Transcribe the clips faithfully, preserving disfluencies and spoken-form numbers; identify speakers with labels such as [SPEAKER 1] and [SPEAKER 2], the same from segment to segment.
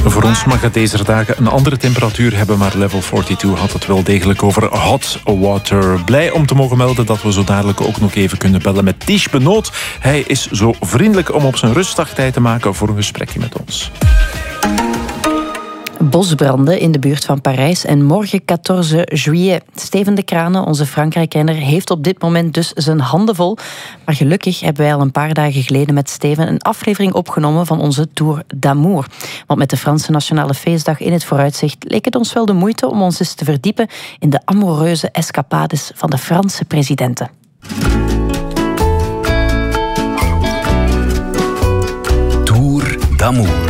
[SPEAKER 1] Voor ons mag het deze dagen een andere temperatuur hebben, maar Level tweeënveertig had het wel degelijk over hot water. Blij om te mogen melden dat we zo dadelijk ook nog even kunnen bellen met Ties Benoot. Hij is zo vriendelijk om op zijn rustdag tijd te maken voor een gesprekje met ons.
[SPEAKER 2] Bosbranden in de buurt van Parijs en morgen veertien juillet. Steven de Kranen, onze Frankrijk-kenner, heeft op dit moment dus zijn handen vol. Maar gelukkig hebben wij al een paar dagen geleden met Steven een aflevering opgenomen van onze Tour d'Amour. Want met de Franse Nationale Feestdag in het vooruitzicht leek het ons wel de moeite om ons eens te verdiepen in de amoureuze escapades van de Franse presidenten.
[SPEAKER 3] Tour d'Amour.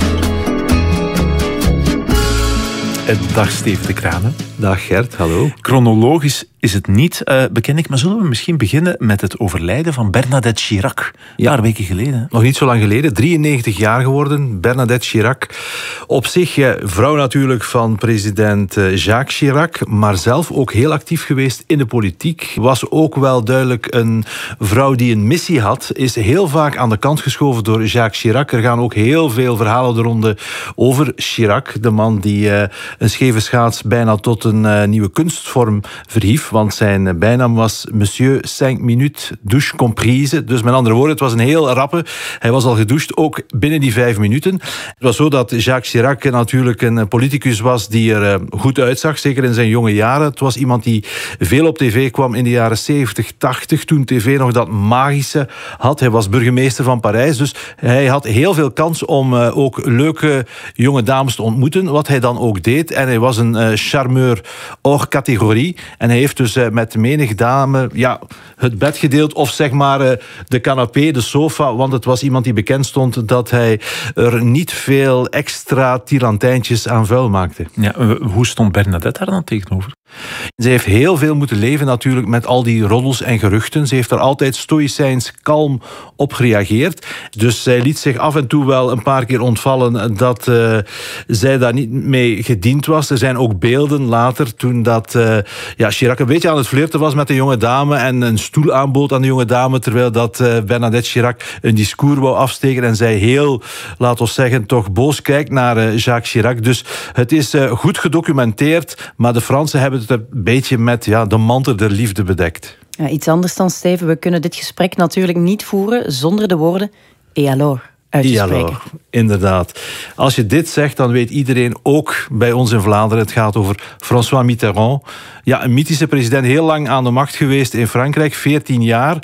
[SPEAKER 1] Dag Steven de Kranen.
[SPEAKER 4] Dag Gert, hallo.
[SPEAKER 1] Chronologisch is het niet, uh, beken ik, maar zullen we misschien beginnen met het overlijden van Bernadette Chirac? Een
[SPEAKER 4] ja.
[SPEAKER 1] paar weken geleden.
[SPEAKER 4] Nog niet zo lang geleden, drieënnegentig jaar geworden, Bernadette Chirac. Op zich ja, vrouw natuurlijk van president Jacques Chirac, maar zelf ook heel actief geweest in de politiek. Was ook wel duidelijk een vrouw die een missie had. Is heel vaak aan de kant geschoven door Jacques Chirac. Er gaan ook heel veel verhalen de ronde over Chirac, de man die uh, een scheve schaats bijna tot een uh, nieuwe kunstvorm verhief. Want zijn bijnaam was Monsieur cinq minutes douche comprise. Dus met andere woorden, het was een heel rappe. Hij was al gedoucht, ook binnen die vijf minuten. Het was zo dat Jacques Chirac natuurlijk een politicus was die er goed uitzag, zeker in zijn jonge jaren. Het was iemand die veel op tv kwam in de jaren zeventig, tachtig, toen tv nog dat magische had. Hij was burgemeester van Parijs, dus hij had heel veel kans om ook leuke jonge dames te ontmoeten, wat hij dan ook deed. En hij was een charmeur hors categorie. En hij heeft dus uh, met menig dame ja, het bed gedeeld of zeg maar uh, de canapé, de sofa, want het was iemand die bekend stond dat hij er niet veel extra tirantijntjes aan vuil maakte.
[SPEAKER 1] Ja, uh, hoe stond Bernadette daar dan tegenover?
[SPEAKER 4] Ze heeft heel veel moeten leven natuurlijk met al die roddels en geruchten. Ze heeft er altijd stoïcijns kalm op gereageerd. Dus zij liet zich af en toe wel een paar keer ontvallen dat uh, zij daar niet mee gediend was. Er zijn ook beelden later toen dat uh, ja, Chirac een beetje aan het flirten was met de jonge dame en een stoel aanbood aan de jonge dame, terwijl dat uh, Bernadette Chirac een discours wou afsteken en zij heel, laten we zeggen, toch boos kijkt naar uh, Jacques Chirac. Dus het is uh, goed gedocumenteerd, maar de Fransen hebben het een beetje met ja, de mantel der liefde bedekt.
[SPEAKER 2] Ja, iets anders dan Steven. We kunnen dit gesprek natuurlijk niet voeren zonder de woorden et alors uit te spreken.
[SPEAKER 4] Alors, inderdaad. Als je dit zegt, dan weet iedereen, ook bij ons in Vlaanderen, het gaat over François Mitterrand. Ja, een mythische president, heel lang aan de macht geweest in Frankrijk, veertien jaar.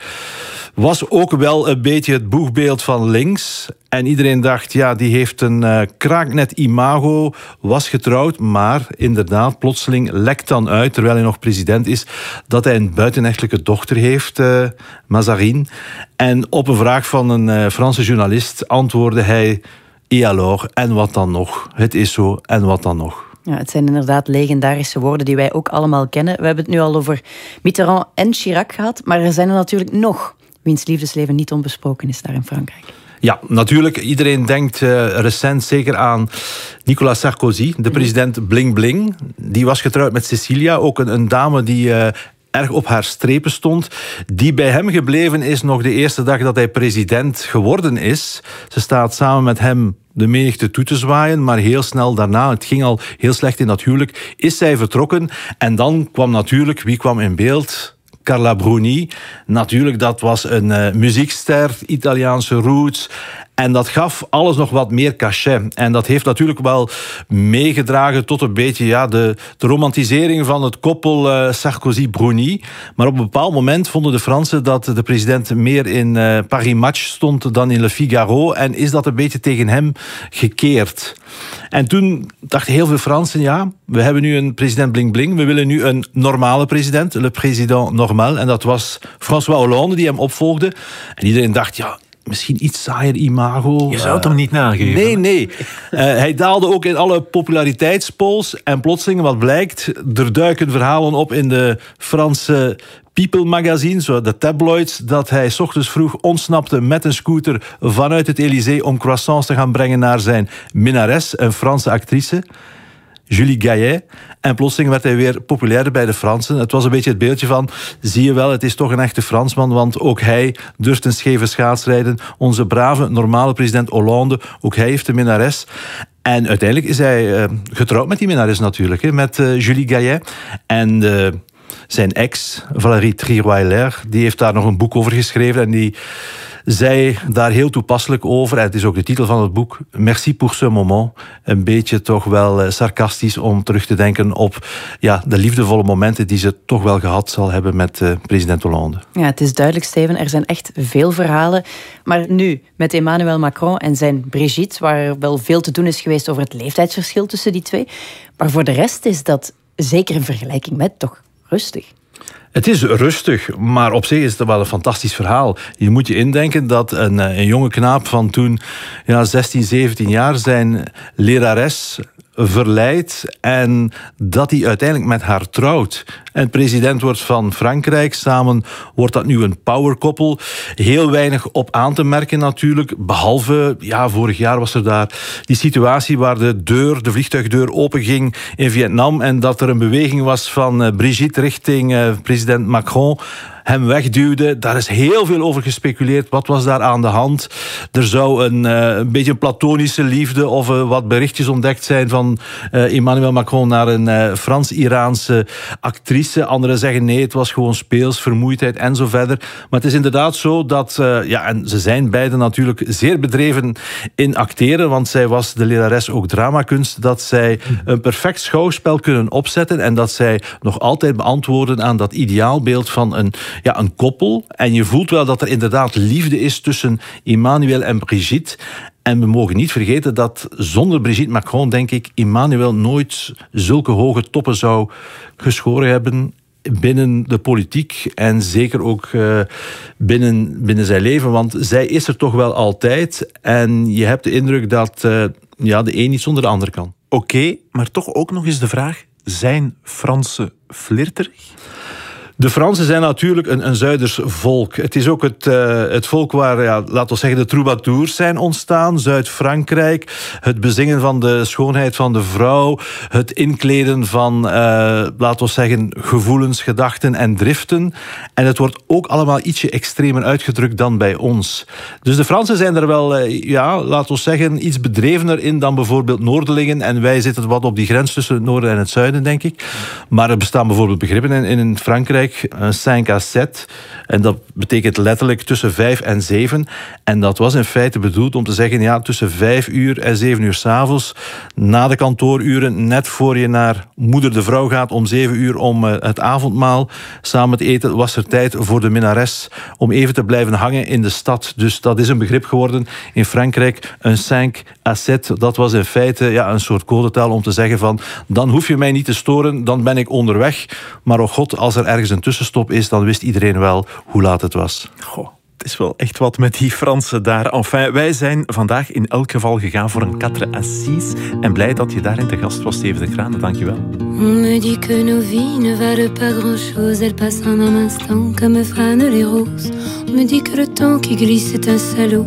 [SPEAKER 4] Was ook wel een beetje het boegbeeld van links. En iedereen dacht, ja, die heeft een uh, kraaknet imago, was getrouwd, maar inderdaad, plotseling lekt dan uit, terwijl hij nog president is, dat hij een buitenechtelijke dochter heeft, uh, Mazarine. En op een vraag van een uh, Franse journalist antwoordde hij, et alors, en wat dan nog? Het is zo, en wat dan nog?
[SPEAKER 2] Ja, het zijn inderdaad legendarische woorden die wij ook allemaal kennen. We hebben het nu al over Mitterrand en Chirac gehad, maar er zijn er natuurlijk nog wiens liefdesleven niet onbesproken is daar in Frankrijk.
[SPEAKER 4] Ja, natuurlijk. Iedereen denkt uh, recent zeker aan Nicolas Sarkozy, de president Bling Bling. Die was getrouwd met Cecilia, ook een, een dame die uh, erg op haar strepen stond. Die bij hem gebleven is nog de eerste dag dat hij president geworden is. Ze staat samen met hem de menigte toe te zwaaien, maar heel snel daarna, het ging al heel slecht in dat huwelijk, is zij vertrokken. En dan kwam natuurlijk, wie kwam in beeld? Carla Bruni. Natuurlijk, dat was een uh, muziekster, Italiaanse roots. En dat gaf alles nog wat meer cachet. En dat heeft natuurlijk wel meegedragen tot een beetje ja, de, de romantisering van het koppel uh, Sarkozy-Bruni. Maar op een bepaald moment vonden de Fransen dat de president meer in uh, Paris Match stond dan in Le Figaro. En is dat een beetje tegen hem gekeerd. En toen dachten heel veel Fransen, ja, we hebben nu een president Bling Bling. We willen nu een normale president, le président normal. En dat was François Hollande die hem opvolgde. En iedereen dacht, ja, misschien iets saaier imago.
[SPEAKER 1] Je zou het hem niet nageven.
[SPEAKER 4] Nee, nee. uh, hij daalde ook in alle populariteitspolls. En plotseling, wat blijkt, er duiken verhalen op in de Franse People magazine, zo de tabloids, dat hij 's ochtends vroeg ontsnapte met een scooter vanuit het Élysée om croissants te gaan brengen naar zijn minnares, een Franse actrice, Julie Gaillet. En plotseling werd hij weer populair bij de Fransen. Het was een beetje het beeldje van, zie je wel, het is toch een echte Fransman, want ook hij durft een scheve schaats rijden. Onze brave, normale president Hollande, ook hij heeft een minnares. En uiteindelijk is hij uh, getrouwd met die minnares natuurlijk, hè, met uh, Julie Gaillet. En uh, zijn ex, Valérie Trierweiler, die heeft daar nog een boek over geschreven en die zei daar heel toepasselijk over, en het is ook de titel van het boek, Merci pour ce moment. Een beetje toch wel uh, sarcastisch om terug te denken op ja, de liefdevolle momenten die ze toch wel gehad zal hebben met uh, president Hollande.
[SPEAKER 2] Ja, het is duidelijk, Steven, er zijn echt veel verhalen. Maar nu, met Emmanuel Macron en zijn Brigitte, waar wel veel te doen is geweest over het leeftijdsverschil tussen die twee. Maar voor de rest is dat, zeker in vergelijking met, toch rustig.
[SPEAKER 4] Het is rustig, maar op zich is het wel een fantastisch verhaal. Je moet je indenken dat een, een jonge knaap van toen ja, zestien, zeventien jaar zijn lerares verleidt en dat hij uiteindelijk met haar trouwt en president wordt van Frankrijk. Samen wordt dat nu een powerkoppel. Heel weinig op aan te merken natuurlijk, behalve, ja, vorig jaar was er daar die situatie waar de deur, de vliegtuigdeur openging in Vietnam en dat er een beweging was van Brigitte richting uh, president Macron, hem wegduwde. Daar is heel veel over gespeculeerd. Wat was daar aan de hand? Er zou een, uh, een beetje een platonische liefde of uh, wat berichtjes ontdekt zijn van uh, Emmanuel Macron naar een uh, Frans-Iraanse actrice. Anderen zeggen nee, het was gewoon speels, vermoeidheid en zo verder. Maar het is inderdaad zo dat, uh, ja, en ze zijn beiden natuurlijk zeer bedreven in acteren, want zij was de lerares ook dramakunst, dat zij een perfect schouwspel kunnen opzetten en dat zij nog altijd beantwoorden aan dat ideaalbeeld van een Ja, een koppel. En je voelt wel dat er inderdaad liefde is tussen Emmanuel en Brigitte. En we mogen niet vergeten dat zonder Brigitte Macron, denk ik, Emmanuel nooit zulke hoge toppen zou geschoren hebben binnen de politiek en zeker ook uh, binnen, binnen zijn leven. Want zij is er toch wel altijd. En je hebt de indruk dat uh, ja, de een niet zonder de ander kan.
[SPEAKER 1] Oké, okay, maar toch ook nog eens de vraag, zijn Fransen flirterig?
[SPEAKER 4] De Fransen zijn natuurlijk een, een Zuiders volk. Het is ook het, uh, het volk waar, ja, laten we zeggen, de troubadours zijn ontstaan. Zuid-Frankrijk, het bezingen van de schoonheid van de vrouw, het inkleden van, uh, laten we zeggen, gevoelens, gedachten en driften. En het wordt ook allemaal ietsje extremer uitgedrukt dan bij ons. Dus de Fransen zijn er wel, uh, ja, laten we zeggen, iets bedrevener in dan bijvoorbeeld Noordelingen. En wij zitten wat op die grens tussen het noorden en het zuiden, denk ik. Maar er bestaan bijvoorbeeld begrippen in, in Frankrijk, een cinq à sept. En dat betekent letterlijk tussen vijf en zeven. En dat was in feite bedoeld om te zeggen, ja, tussen vijf uur en zeven uur 's avonds, na de kantooruren, net voor je naar moeder de vrouw gaat om zeven uur om het avondmaal samen te eten, was er tijd voor de minnares om even te blijven hangen in de stad. Dus dat is een begrip geworden in Frankrijk. Een cinq à sept, dat was in feite ja, een soort codetaal om te zeggen van, dan hoef je mij niet te storen, dan ben ik onderweg. Maar oh god, als er ergens een tussenstop is, dan wist iedereen wel hoe laat het was.
[SPEAKER 1] Goh, het is wel echt wat met die Fransen daar. Enfin, wij zijn vandaag in elk geval gegaan voor een quatre à six. En blij dat je daarin te gast was, Steven de Kranen. Dank je wel.
[SPEAKER 5] On me dit que nos vies ne valent pas grand-chose. Elles passent en un instant comme frânent les roses. On me dit que le temps qui glisse est un salaud.